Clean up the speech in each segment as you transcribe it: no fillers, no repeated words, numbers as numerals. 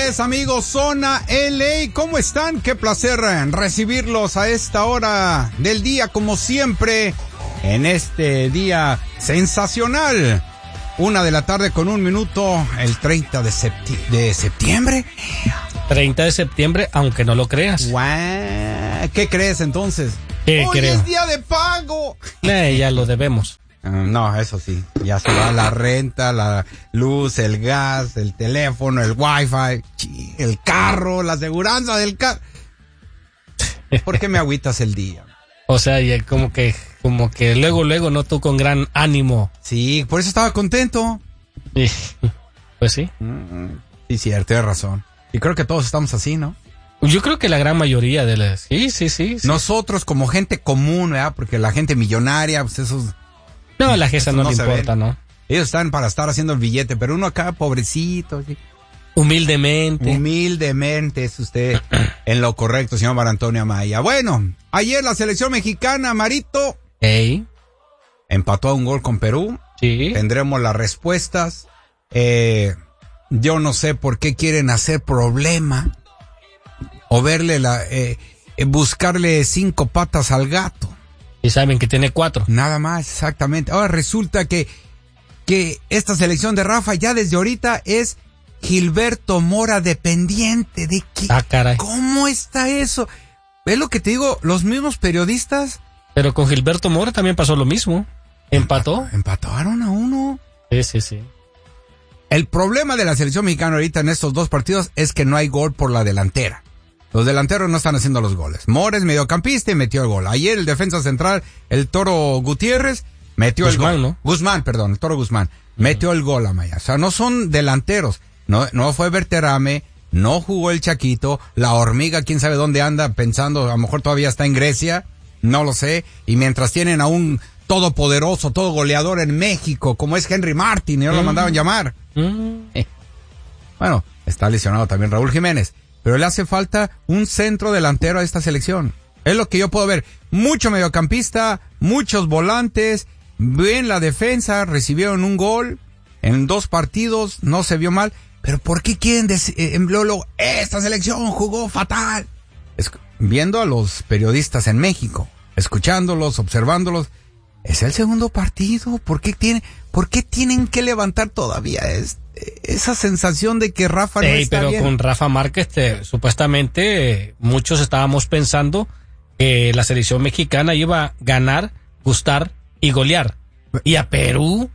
tardes, amigos Zona LA. ¿Cómo están? Qué placer recibirlos a esta hora del día, como siempre, en este día sensacional. 1:00 con 1 minuto, el 30 de septiembre. 30 de septiembre, aunque no lo creas. Guau, ¿qué crees entonces? ¿Qué Hoy creo? es día de pago. Ya lo debemos. No, eso sí, ya se va la renta, la luz, el gas, el teléfono, el wifi, el carro, la aseguranza del carro. ¿Por qué me agüitas el día? O sea, ya como que luego, no tú con gran ánimo. Sí, por eso estaba contento. Pues sí. Sí, cierto, tienes razón. Y creo que todos estamos así, ¿no? Yo creo que la gran mayoría de las... Sí. Nosotros como gente común, ¿verdad? Porque la gente millonaria, pues esos... No, a la gente no le importa, ven. ¿no? Ellos están para estar haciendo el billete, pero uno acá, pobrecito. ¿Sí? Humildemente es usted en lo correcto, señor Mar Antonio Amaya. Bueno, ayer la selección mexicana, Marito, empató a un gol con Perú. Sí. Tendremos las respuestas. Yo no sé por qué quieren hacer problema o verle buscarle 5 patas al gato. Y saben que tiene 4. Nada más, exactamente. Ahora resulta que esta selección de Rafa ya desde ahorita es Gilberto Mora dependiente de qué. Ah, caray. ¿Cómo está eso? ¿Ves lo que te digo? Los mismos periodistas. Pero con Gilberto Mora también pasó lo mismo. Empataron a 1. Sí. El problema de la selección mexicana ahorita en estos 2 partidos es que no hay gol por la delantera. Los delanteros no están haciendo los goles. Mora es mediocampista y metió el gol. Ayer el defensa central, el Toro Gutiérrez, metió el gol. ¿No? El Toro Guzmán, metió el gol, Amaya. O sea, no son delanteros. No fue Berterame, no jugó el Chaquito, la Hormiga, quién sabe dónde anda pensando, a lo mejor todavía está en Grecia, no lo sé. Y mientras tienen a un todopoderoso, todo goleador en México, como es Henry Martin, ya lo mandaron llamar. Bueno, está lesionado también Raúl Jiménez. Pero le hace falta un centro delantero a esta selección. Es lo que yo puedo ver. Mucho mediocampista, muchos volantes, bien la defensa, recibieron un gol en 2 partidos, no se vio mal. Pero ¿por qué quieren decir, esta selección jugó fatal? Viendo a los periodistas en México, escuchándolos, observándolos, es el segundo partido. ¿Por qué tienen que levantar todavía esa sensación de que Rafa no está pero bien? Con Rafa Márquez, supuestamente, muchos estábamos pensando que la selección mexicana iba a ganar, gustar y golear. Y a Perú,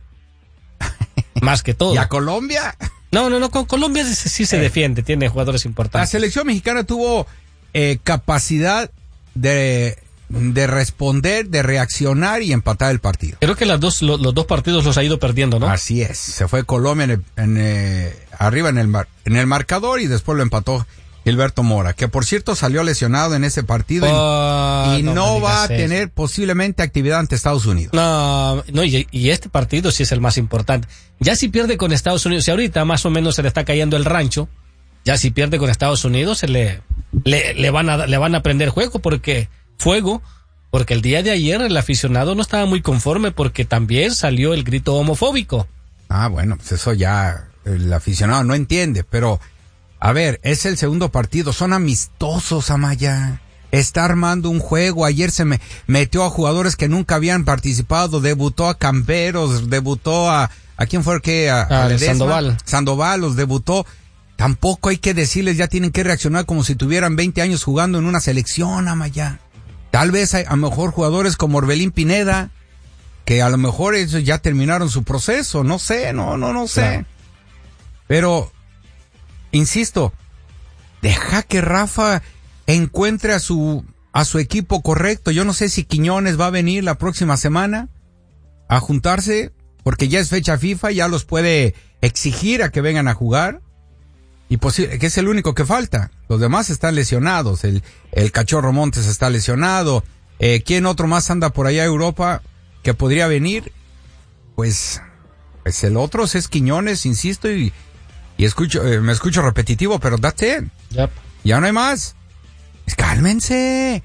más que todo. ¿Y a Colombia? No, con Colombia sí se defiende, tiene jugadores importantes. La selección mexicana tuvo capacidad de responder, de reaccionar y empatar el partido. Creo que los dos partidos los ha ido perdiendo, ¿no? Así es. Se fue Colombia arriba en el marcador y después lo empató Gilberto Mora, que por cierto salió lesionado en ese partido y no va a tener posiblemente actividad ante Estados Unidos. No, y este partido sí es el más importante. Ya si pierde con Estados Unidos, si ahorita más o menos se le está cayendo el rancho, ya si pierde con Estados Unidos le van a prender fuego, porque el día de ayer el aficionado no estaba muy conforme porque también salió el grito homofóbico. Ah, bueno, pues eso ya el aficionado no entiende, pero a ver, es el segundo partido, son amistosos, Amaya. Está armando un juego, ayer se metió a jugadores que nunca habían participado, debutó a Camperos, debutó a ¿quién fue el que? A Sandoval los debutó. Tampoco hay que decirles, ya tienen que reaccionar como si tuvieran 20 años jugando en una selección, Amaya. Tal vez a lo mejor jugadores como Orbelín Pineda, que a lo mejor ellos ya terminaron su proceso, no sé, no sé. Claro. Pero, insisto, deja que Rafa encuentre a su equipo correcto. Yo no sé si Quiñones va a venir la próxima semana a juntarse, porque ya es fecha FIFA, ya los puede exigir a que vengan a jugar. Y que es el único que falta. Los demás están lesionados. El Cachorro Montes está lesionado. ¿Quién otro más anda por allá a Europa que podría venir? Pues el otro es Quiñones, insisto, y me escucho repetitivo, pero that's it. Yep. Ya no hay más. Cálmense.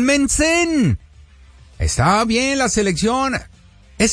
Está bien la selección. Es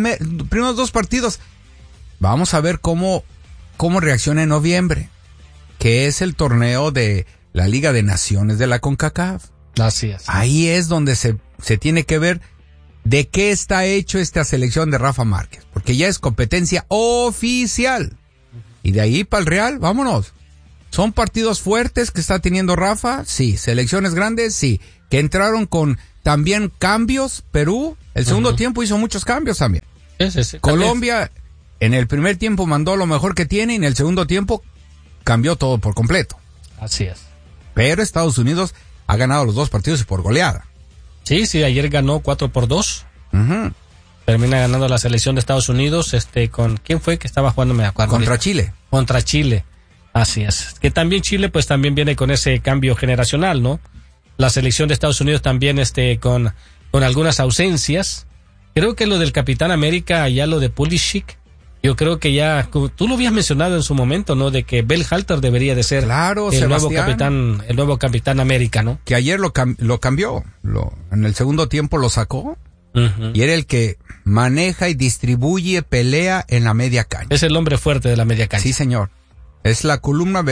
primeros 2 partidos. Vamos a ver cómo reacciona en noviembre. que es el torneo de la Liga de Naciones de la CONCACAF. Así es. Ahí es donde se tiene que ver de qué está hecho esta selección de Rafa Márquez, porque ya es competencia oficial. Y de ahí para el Real, vámonos. ¿Son partidos fuertes que está teniendo Rafa? Sí. ¿Selecciones grandes? Sí. Que entraron con también cambios. Perú, el segundo tiempo hizo muchos cambios también. Sí. Colombia, en el primer tiempo mandó lo mejor que tiene y en el segundo tiempo cambió todo por completo. Así es. Pero Estados Unidos ha ganado los 2 partidos y por goleada. Sí, ayer ganó 4-2. Uh-huh. Termina ganando la selección de Estados Unidos, ¿con quién fue que estaba jugando? Me acuerdo. Contra Chile. Contra Chile. Así es. Que también Chile pues también viene con ese cambio generacional, ¿no? La selección de Estados Unidos también con algunas ausencias. Creo que lo del Capitán América, ya lo de Pulisic, yo creo que ya, tú lo habías mencionado en su momento, ¿no? De que Berhalter debería de ser el nuevo Capitán América, ¿no? Que ayer lo cambió, en el segundo tiempo lo sacó, y era el que maneja y distribuye, pelea en la media cancha. Es el hombre fuerte de la media cancha. Sí, señor. Es la columna,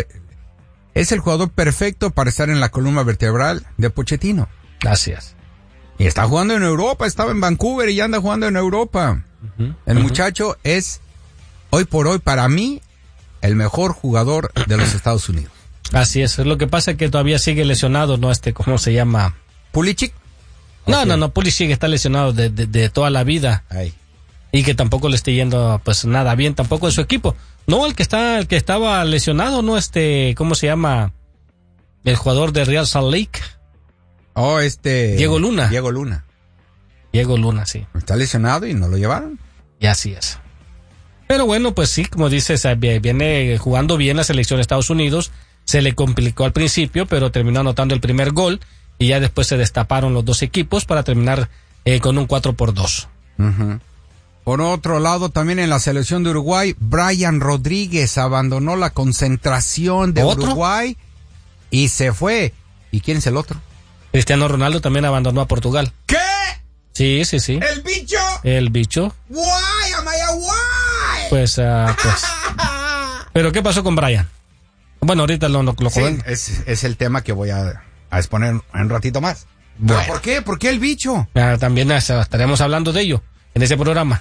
es el jugador perfecto para estar en la columna vertebral de Pochettino. Gracias. Y está jugando en Europa, estaba en Vancouver y ya anda jugando en Europa. El muchacho es, hoy por hoy, para mí, el mejor jugador de los Estados Unidos. Así es. Lo que pasa es que todavía sigue lesionado, ¿no? ¿Cómo se llama? ¿Pulisic? No, Pulisic está lesionado de toda la vida. Ay. Y que tampoco le esté yendo, pues, nada bien tampoco en su equipo. No, el que estaba lesionado, ¿no? ¿Cómo se llama? El jugador de Real Salt Lake. Oh, Diego Luna. Diego Luna, sí. Está lesionado y no lo llevaron. Y así es. Pero bueno, pues sí, como dices, viene jugando bien la selección de Estados Unidos. Se le complicó al principio, pero terminó anotando el primer gol. Y ya después se destaparon los dos equipos para terminar con un 4-2. Uh-huh. Por otro lado, también en la selección de Uruguay, Brian Rodríguez abandonó la concentración de Uruguay y se fue. ¿Y quién es el otro? Cristiano Ronaldo también abandonó a Portugal. ¿Qué? Sí. ¿El bicho? El bicho. Why, Amaya, why? Pues. ¿Pero qué pasó con Brian? Bueno, ahorita lo sí, es el tema que voy a exponer en un ratito más. Bueno. ¿Por qué? ¿Por qué el bicho? También estaremos hablando de ello en ese programa.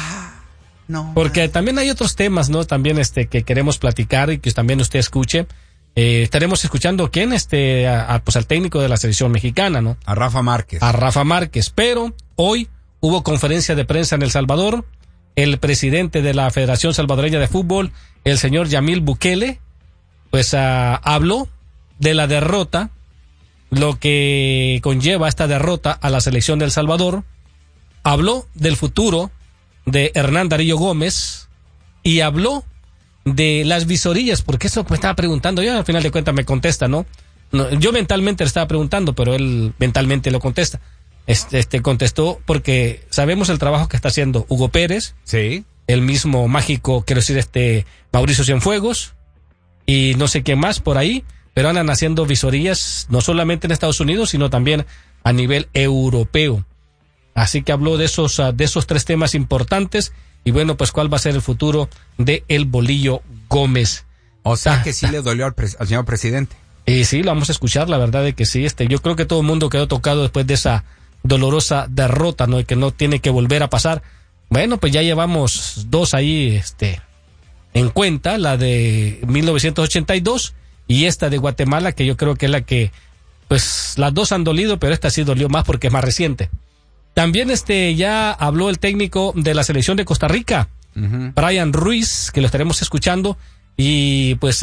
No. Porque también hay otros temas, ¿no? También que queremos platicar y que también usted escuche. Estaremos escuchando quién pues al técnico de la selección mexicana, ¿no? A Rafa Márquez. Pero hoy hubo conferencia de prensa en El Salvador. El presidente de la Federación Salvadoreña de Fútbol, el señor Yamil Bukele, pues habló de la derrota, lo que conlleva esta derrota a la selección de El Salvador. Habló del futuro de Hernán Darío Gómez y habló de las visorías, porque eso me estaba preguntando yo, al final de cuentas me contesta, ¿no? Yo mentalmente le estaba preguntando, pero él mentalmente lo contesta. Contestó porque sabemos el trabajo que está haciendo Hugo Pérez, sí, el mismo mágico, quiero decir, Mauricio Cienfuegos y no sé quién más por ahí, pero andan haciendo visorías no solamente en Estados Unidos, sino también a nivel europeo. Así que habló de esos 3 temas importantes. Y bueno, pues cuál va a ser el futuro de El Bolillo Gómez. O sea que sí le dolió al señor presidente. Y sí, lo vamos a escuchar, la verdad de que sí. Yo creo que todo el mundo quedó tocado después de esa dolorosa derrota, ¿no? Y que no tiene que volver a pasar. Bueno, pues ya llevamos 2 ahí, en cuenta, la de 1982 y esta de Guatemala, que yo creo que es la que, pues las 2 han dolido, pero esta sí dolió más porque es más reciente. También ya habló el técnico de la selección de Costa Rica, Brian Ruiz, que lo estaremos escuchando, y pues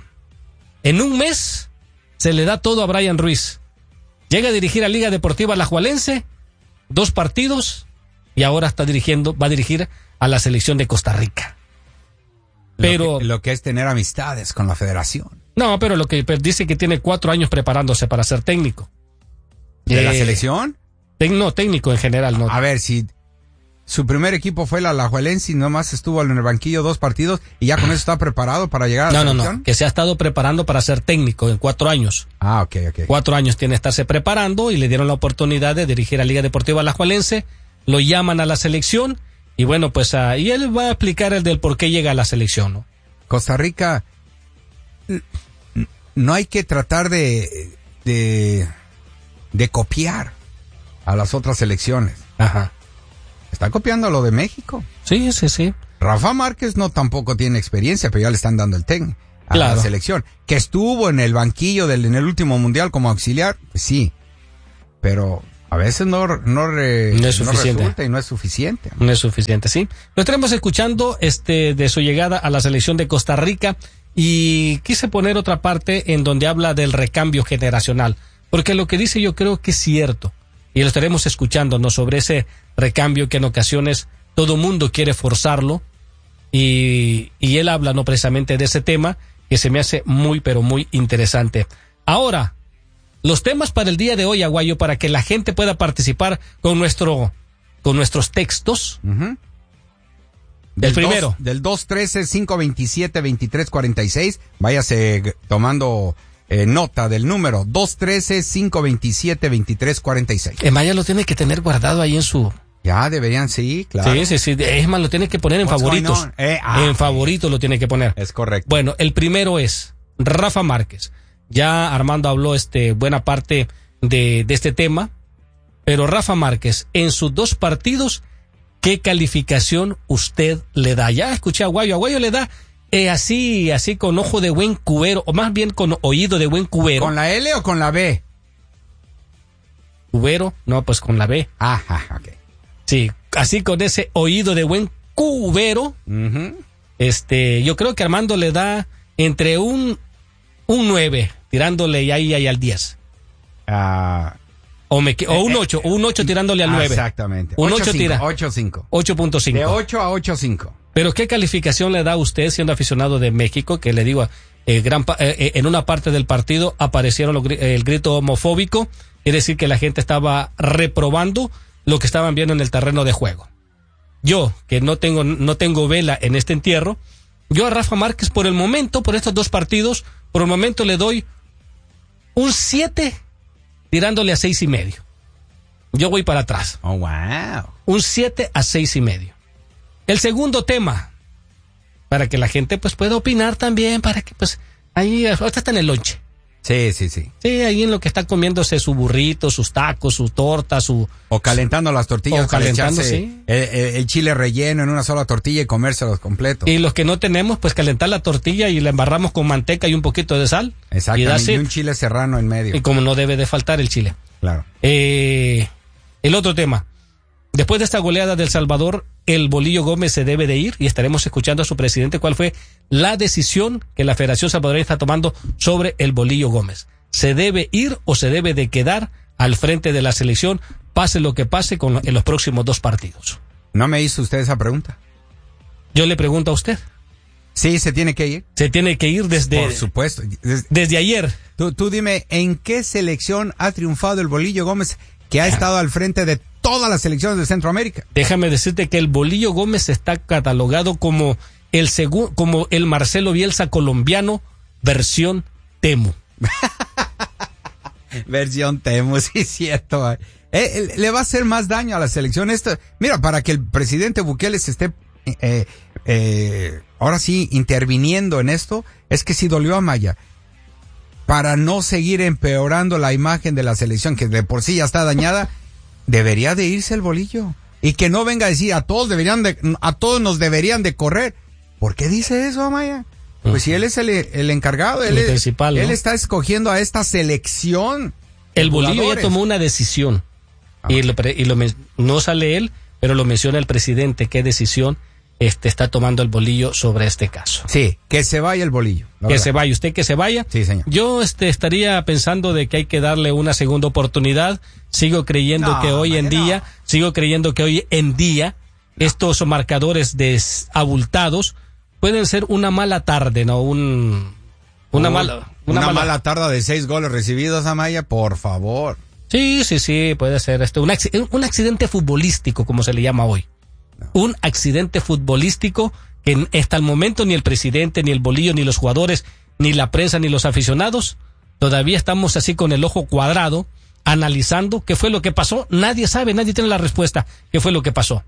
en un mes se le da todo a Brian Ruiz. Llega a dirigir a Liga Deportiva Alajuelense, 2 partidos, y ahora va a dirigir a la selección de Costa Rica. Pero lo que es tener amistades con la federación. No, pero lo que dice que tiene 4 años preparándose para ser técnico. ¿De la selección? No, técnico en general, no. A ver, si su primer equipo fue el Alajuelense y nomás estuvo en el banquillo 2 partidos y ya con eso está preparado para llegar a la selección. No, que se ha estado preparando para ser técnico en 4 años. Ok. 4 años tiene que estarse preparando y le dieron la oportunidad de dirigir a Liga Deportiva Alajuelense, lo llaman a la selección y bueno, pues y él va a explicar el del por qué llega a la selección, ¿no? Costa Rica no hay que tratar de copiar a las otras selecciones. Ajá. Está copiando lo de México. Sí, sí, sí. Rafa Márquez no tampoco tiene experiencia, pero ya le están dando el técnico a la selección. Que estuvo en el banquillo en el último mundial como auxiliar, pues sí. Pero a veces no es suficiente. Resulta y no es suficiente. No es suficiente, sí. Lo estaremos escuchando de su llegada a la selección de Costa Rica y quise poner otra parte en donde habla del recambio generacional, porque lo que dice yo creo que es cierto y lo estaremos escuchando, ¿no? Sobre ese recambio que en ocasiones todo mundo quiere forzarlo y él habla, ¿no? Precisamente de ese tema que se me hace muy, pero muy interesante. Ahora, los temas para el día de hoy, Aguayo, para que la gente pueda participar con nuestros textos. Uh-huh. El primero. Del 213-527-2346. Váyase tomando nota del número 213-527-2346. Emma ya lo tiene que tener guardado ahí en su... Ya deberían, sí, claro. Sí. Es más, lo tiene que poner en favoritos. En favoritos lo tiene que poner. Es correcto. Bueno, el primero es Rafa Márquez. Ya Armando habló buena parte de este tema, pero Rafa Márquez, en sus 2 partidos, ¿qué calificación usted le da? Ya escuché a Aguayo le da así con ojo de buen cubero, o más bien con oído de buen cubero. ¿Con la L o con la B? Cubero, no, pues con la B. Ajá, ok. Sí, así con ese oído de buen cubero, uh-huh. Yo creo que Armando le da entre un 9, tirándole ahí al 10. O un 8, tirándole al 9. Exactamente. Un 8 tira. 8.5. 8.5. De 8 a 8.5. Pero ¿qué calificación le da a usted siendo aficionado de México? Que le digo, en una parte del partido aparecieron el grito homofóbico, es decir, que la gente estaba reprobando lo que estaban viendo en el terreno de juego. Yo, que no tengo vela en este entierro, yo a Rafa Márquez por el momento, por estos 2 partidos, por el momento le doy un 7 tirándole a 6.5. Yo voy para atrás. Oh, wow. Un 7 a 6.5. El segundo tema, para que la gente pues pueda opinar también, para que pues ahí ahorita está en el lonche. Sí. Sí, ahí en lo que está comiéndose su burrito, sus tacos, su torta, o calentando las tortillas. O calentando, sí. El chile relleno en una sola tortilla y comérselos completos. Y los que no tenemos, pues calentar la tortilla y la embarramos con manteca y un poquito de sal. Exactamente, y un chile serrano en medio. Y como no debe de faltar el chile. Claro. El otro tema. Después de esta goleada del Salvador, el Bolillo Gómez se debe de ir y estaremos escuchando a su presidente cuál fue la decisión que la Federación Salvadoreña está tomando sobre el Bolillo Gómez. ¿Se debe ir o se debe de quedar al frente de la selección, pase lo que pase en los próximos 2 partidos? ¿No me hizo usted esa pregunta? Yo le pregunto a usted. Sí, se tiene que ir. Se tiene que ir desde... Por supuesto. Desde ayer. Tú dime, ¿en qué selección ha triunfado el Bolillo Gómez que ha estado al frente de todas las selecciones de Centroamérica? Déjame decirte que el Bolillo Gómez está catalogado como el Marcelo Bielsa colombiano versión Temu. Versión Temu, sí es cierto. Le va a hacer más daño a la selección. Mira, para que el presidente Bukele se esté ahora sí interviniendo en esto, es que sí dolió a Maya. Para no seguir empeorando la imagen de la selección, que de por sí ya está dañada, debería de irse el Bolillo. Y que no venga a decir a todos nos deberían de correr. ¿Por qué dice eso, Amaya? Pues si él es el encargado, el principal, ¿no? Él está escogiendo a esta selección. El Bolillo ya tomó una decisión. No sale él, pero lo menciona el presidente. ¿Qué decisión está tomando el Bolillo sobre este caso? Sí, que se vaya el Bolillo. Que se vaya, usted que se vaya. Sí, señor. Yo estaría pensando de que hay que darle una segunda oportunidad. Sigo creyendo que hoy en día estos marcadores abultados pueden ser una mala tarde, ¿no? Una mala tarde de 6 goles recibidos, Amaya, por favor. Sí, puede ser un accidente futbolístico, como se le llama hoy. No. Un accidente futbolístico que hasta el momento ni el presidente, ni el Bolillo, ni los jugadores, ni la prensa, ni los aficionados, todavía estamos así con el ojo cuadrado, analizando qué fue lo que pasó. Nadie sabe, nadie tiene la respuesta. ¿Qué fue lo que pasó?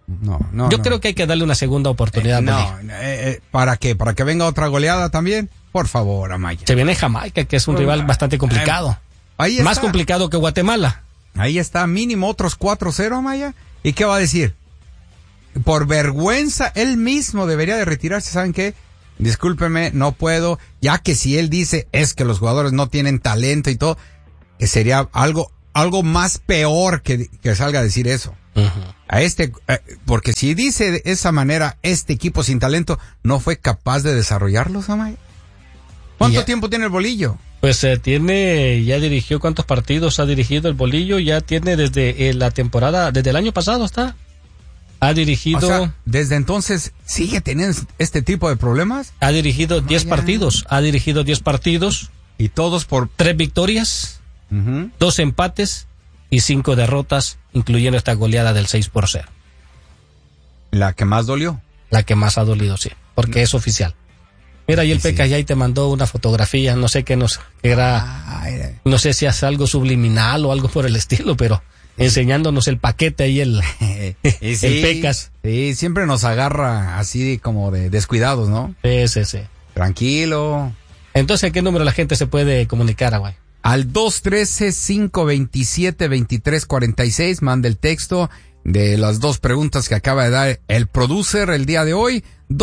Yo creo que hay que darle una segunda oportunidad. ¿Para qué? ¿Para que venga otra goleada también? por favor, Amaya. Se viene Jamaica, que es un rival bastante complicado. Ahí Más está. complicado que Guatemala. Ahí está, mínimo otros 4-0, Amaya. ¿Y qué va a decir? Por vergüenza, él mismo debería de retirarse. ¿Saben qué? Discúlpeme, no puedo. Ya que si él dice es que los jugadores no tienen talento y todo, que sería algo más peor que salga a decir eso. Uh-huh. Porque si dice de esa manera, este equipo sin talento no fue capaz de desarrollarlos, Amaya. ¿Cuánto tiempo tiene el Bolillo? Pues ya dirigió, ¿cuántos partidos ha dirigido el Bolillo? Ya tiene desde la temporada, desde el año pasado está. Ha dirigido... O sea, desde entonces, ¿sigue teniendo este tipo de problemas? Ha dirigido 10 partidos. Y todos por... 3 victorias, 2 empates y 5 derrotas, incluyendo esta goleada del 6-0. ¿La que más dolió? La que más ha dolido, sí, porque es oficial. Mira, y el Pecas ya ahí te mandó una fotografía, no sé qué era, no sé si hace algo subliminal o algo por el estilo, pero enseñándonos el paquete ahí el Pecas. Sí, siempre nos agarra así como de descuidados, ¿no? Sí. Tranquilo. Entonces, ¿a qué número la gente se puede comunicar, Aguay? Al 213-527-2346, manda el texto de las 2 preguntas que acaba de dar el producer el día de hoy.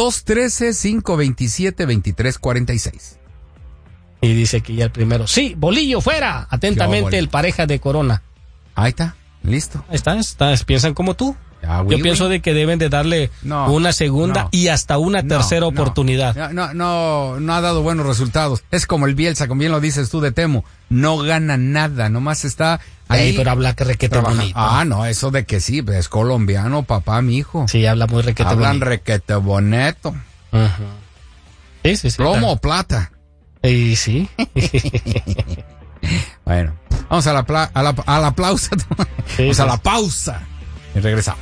213-527-2346. Y dice que ya el primero. Sí, Bolillo fuera. Atentamente el pareja de Corona. Ahí está, listo. Ahí está, piensan como tú. Yo pienso de que deben de darle una segunda y hasta una tercera oportunidad. No ha dado buenos resultados. Es como el Bielsa, como bien lo dices tú de Temo. No gana nada, nomás está ahí. Pero habla que requete bonito. No, eso de que sí, es colombiano, papá, mi hijo. Sí, habla muy requete bonito. Hablan requete bonito. Uh-huh. Sí. ¿Plomo o plata? Sí. Bueno, vamos a la pausa. Vamos a la pausa. Y regresamos.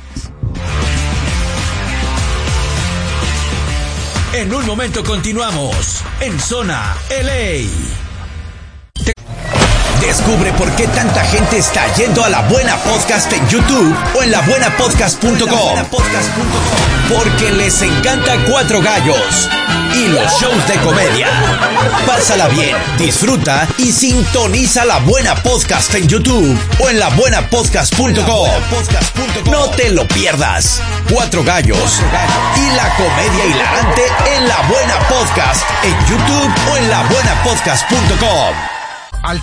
En un momento continuamos en Zona LA. Descubre por qué tanta gente está yendo a La Buena Podcast en YouTube o en labuenapodcast.com. Porque les encanta Cuatro Gallos y los shows de comedia. Pásala bien, disfruta y sintoniza La Buena Podcast en YouTube o en labuenapodcast.com. No te lo pierdas. Cuatro Gallos y la comedia hilarante en La Buena Podcast en YouTube o en labuenapodcast.com. Al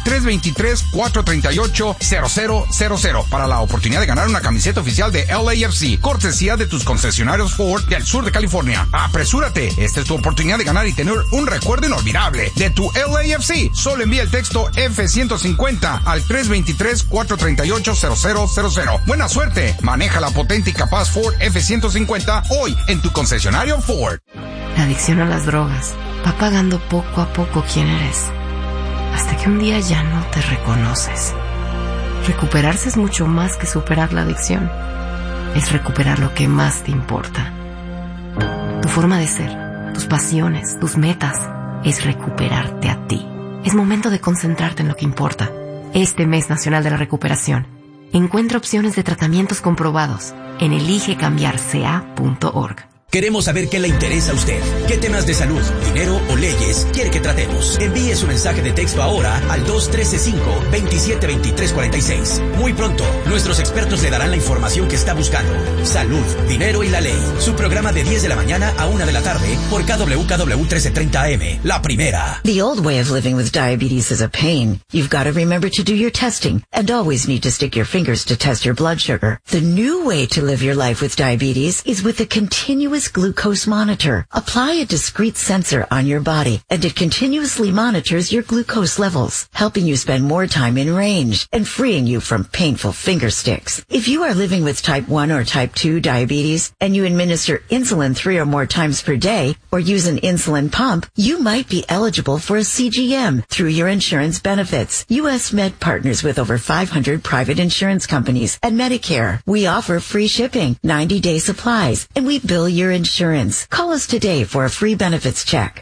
323-438-0000 para la oportunidad de ganar una camiseta oficial de LAFC, cortesía de tus concesionarios Ford del sur de California. Apresúrate, esta es tu oportunidad de ganar y tener un recuerdo inolvidable de tu LAFC. Solo envía el texto F-150 al 323-438-0000. Buena suerte, maneja la potente y capaz Ford F-150 hoy en tu concesionario Ford. La adicción a las drogas va pagando poco a poco quién eres, hasta que un día ya no te reconoces. Recuperarse es mucho más que superar la adicción. Es recuperar lo que más te importa. Tu forma de ser, tus pasiones, tus metas, es recuperarte a ti. Es momento de concentrarte en lo que importa. Este mes nacional de la recuperación, encuentra opciones de tratamientos comprobados en eligecambiarca.org. Queremos saber qué le interesa a usted. ¿Qué temas de salud, dinero o leyes quiere que tratemos? Envíe su mensaje de texto ahora al 213-527-2346. Muy pronto, nuestros expertos le darán la información que está buscando. Salud, dinero y la ley. Su programa de 10 de la mañana a 1 de la tarde por KWKW 1330 AM. La primera. The old way of living with diabetes is a pain. You've got to remember to do your testing and always need to stick your fingers to test your blood sugar. The new way to live your life with diabetes is with a continuous glucose monitor. Apply a discrete sensor on your body and it continuously monitors your glucose levels, helping you spend more time in range and freeing you from painful finger sticks. If you are living with type 1 or type 2 diabetes and you administer insulin 3 or more times per day or use an insulin pump, you might be eligible for a CGM through your insurance benefits. U.S. Med partners with over 500 private insurance companies and Medicare. We offer free shipping, 90-day supplies, and we bill your insurance. Call us today for a free benefits check.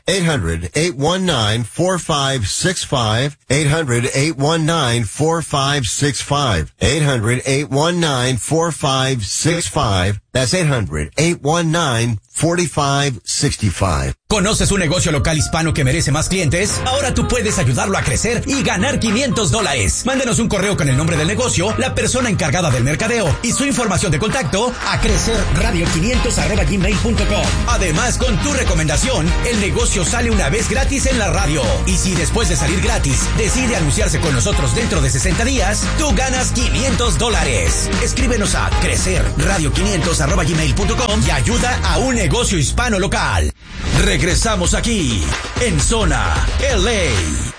800-819-4565. 800-819-4565. 800-819-4565. That's 800-819-4565. 4565. ¿Conoces un negocio local hispano que merece más clientes? Ahora tú puedes ayudarlo a crecer y ganar $500. Mándenos un correo con el nombre del negocio, la persona encargada del mercadeo y su información de contacto a crecerradio500@gmail.com. Además, con tu recomendación, el negocio sale una vez gratis en la radio. Y si después de salir gratis decide anunciarse con nosotros dentro de 60 días, tú ganas $500. Escríbenos a crecerradio500@gmail.com y ayuda a un negocio hispano local. Regresamos aquí, en Zona LA.